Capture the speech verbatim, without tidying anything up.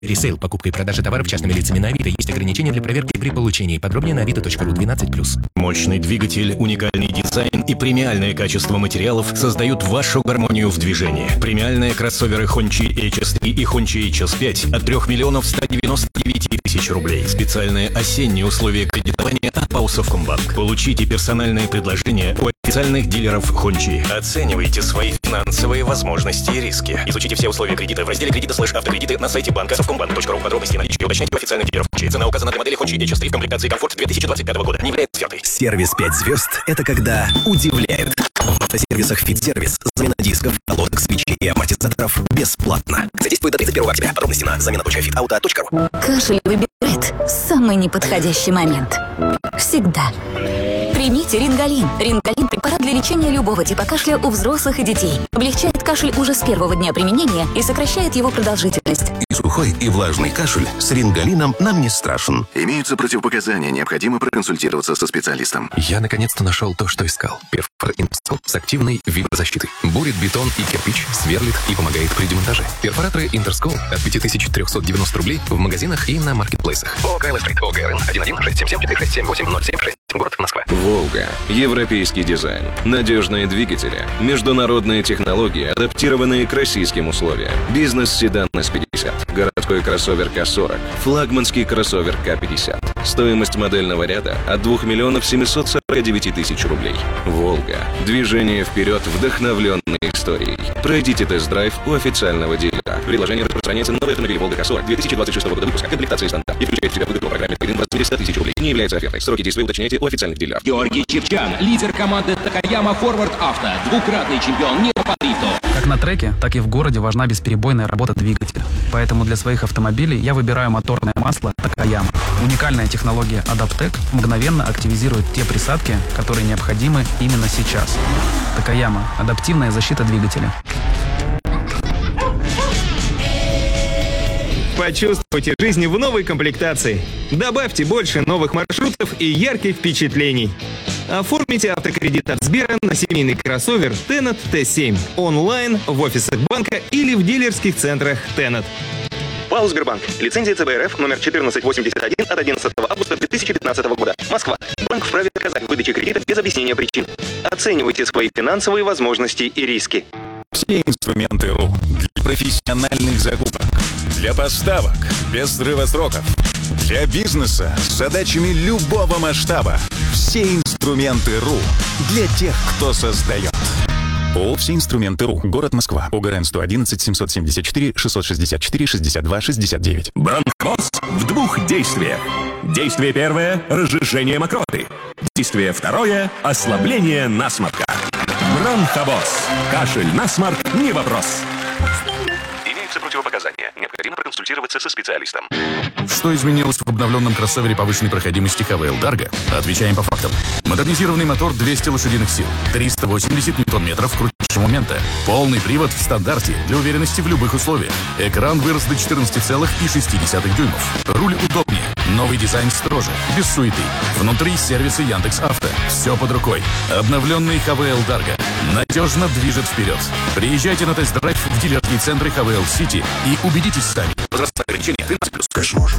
Ресейл, покупка и продажа товаров частными лицами на Авито. Есть ограничения для проверки при получении. Подробнее на авито точка ру двенадцать плюс. Мощный двигатель, уникальный дизайн и премиальное качество материалов создают вашу гармонию в движении. Премиальные кроссоверы Hongqi эйч эс три и Hongqi эйч эс пять от трёх миллионов ста девяноста девяти тысяч рублей. Специальные осенние условия кредитования от ПАО Совкомбанк. Получите персональные предложения у официальных дилеров Hongqi. Оценивайте свои финансовые возможности и риски. Изучите все условия кредита в разделе кредита слэш автокредиты на сайте банка совкомбанк точка ру. Подробности наличия уточняйте у официальных дилеров Hongqi. Цена указана для модели Hongqi эйч эс три в комплектации комфорт две тысячи двадцать пятого года. Не является свертой. Сервис пять звезд – это когда удивляют. В автосервисах «Фит-сервис» замена дисков, колодок, свечей и амортизаторов бесплатно. Задействует до тридцать первого октября. Подробности на замена точка фит ауто точка ру. Кашель выбирает самый неподходящий момент. Всегда. Примите рингалин. Рингалин – препарат для лечения любого типа кашля у взрослых и детей. Облегчает кашель уже с первого дня применения и сокращает его продолжительность. И сухой, и влажный кашель с рингалином нам не страшен. Имеются противопоказания, необходимо проконсультироваться со специалистом. Я наконец-то нашел то, что искал. Перфор Интерскол с активной виброзащитой. Бурит бетон и кирпич, сверлит и помогает при демонтаже. Перфораторы Интерскол от пять тысяч триста девяносто рублей в магазинах и на маркетплейсах. О Кайла Стрит, О ГРН один один шесть семь семь четыре шесть семь восемь ноль семь шесть. Город Москва. Волга. Европейский дизайн. Надежные двигатели. Международные технологии, адаптированные к российским условиям. Бизнес-седан эс пятьдесят. Городской кроссовер ка сорок. Флагманский кроссовер ка пятьдесят. Стоимость модельного ряда от двух миллионов семисот сорока девяти тысяч рублей. Волга. Движение вперед, вдохновленной историей. Пройдите тест-драйв у официального дилера. Предложение распространяется на новый автомобиль Волга ка сорок две тысячи двадцать шестого года выпуска. Комплектация стандарт. И включает в себя выгоду по программе трейдинг в размере ста тысяч рублей. Не является офертой. Сроки действия уточняйте у официальных дилеров. Георгий Чирчан, лидер команды Такаяма Форвард Авто, двукратный чемпион мира по дрифту. Как на треке, так и в городе важна бесперебойная работа двигателя. Поэтому для своих автомобилей я выбираю моторное масло Такаяма. Уникальная технология Адаптек мгновенно активизирует те присадки, которые необходимы именно сейчас. Такаяма – адаптивная защита двигателя. Почувствуйте жизнь в новой комплектации. Добавьте больше новых маршрутов и ярких впечатлений. Оформите автокредит от Сбера на семейный кроссовер Тенет Т семь онлайн, в офисах банка или в дилерских центрах Тенет. ПАО «Сбербанк». Лицензия Ц Б Р Ф номер четырнадцать восемьдесят один от одиннадцатого августа две тысячи пятнадцатого года. Москва. Банк вправе отказать в выдаче кредита без объяснения причин. Оценивайте свои финансовые возможности и риски. Все инструменты РУ для профессиональных закупок, для поставок без срыва сроков, для бизнеса с задачами любого масштаба. Все инструменты РУ для тех, кто создает. ООО «Все инструменты РУ». Город Москва. ОГРН сто одиннадцать семьсот семьдесят четыре шестьсот шестьдесят четыре шестьдесят два шестьдесят девять. Бронхобос в двух действиях. Действие первое – разжижение мокроты. Действие второе – ослабление насморка. Бронхобос. Кашель, насморк – не вопрос. Имеются противопоказания. Необходимо проконсультироваться со специалистом. Что изменилось в обновленном кроссовере повышенной проходимости ха вэ эл Dargo? Отвечаем по фактам. Модернизированный мотор двести лошадиных сил, триста восемьдесят ньютон-метров крутящего момента, полный привод в стандарте для уверенности в любых условиях. Экран вырос до четырнадцати целых шести десятых дюймов. Руль удобнее, новый дизайн строже, без суеты. Внутри сервисы Яндекс.Авто. Все под рукой. Обновленный ха вэ эл Dargo надежно движет вперед. Приезжайте на тест-драйв в дилерские центры ха вэ эл Сити и убедитесь сами. Возрастное ограничение тринадцать плюс. Кэшмош.